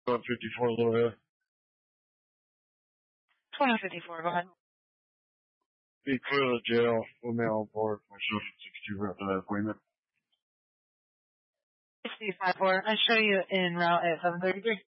54 a little bit. 2054, go ahead. Be clear of the jail. We'll mail on board myself at 62 after that appointment. 654. I show you en route at 733.